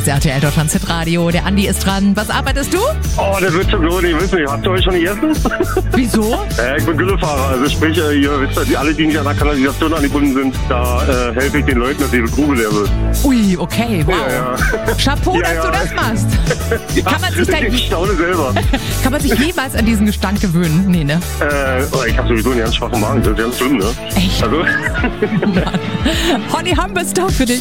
das RTL Deutschland Hitradio. Der Andi ist dran. Was arbeitest du? Oh, das wird schon gut. Ich weiß nicht, habt ihr euch schon gegessen? Wieso? Ich bin Güllefahrer. Also sprich, hier, wisst ihr, alle, die nicht an der Kanalisation angebunden sind, da helfe ich den Leuten, dass ihre Grube leer wird. Ui, okay, wow. Ja. Chapeau, dass du das machst. Kann man sich Ich staune selber. Kann man sich jemals an diesen Gestank gewöhnen? Nee, ne? Ich habe sowieso einen ganz schwachen Magen. Das ist ganz schlimm, ne? Echt? Also. Honey Humble Stuff für dich.